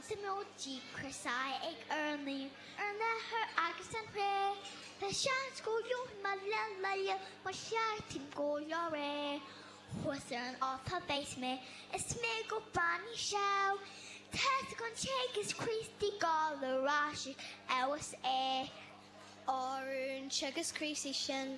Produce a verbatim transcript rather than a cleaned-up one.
sa módí crasai ag early arna her agus an ré. The shots go you malala but shouting go yore. Was an off her basement, a smell go bunny show. Test gon shake is Christy Gala Rashi. I was a Orange agus Chrissy sin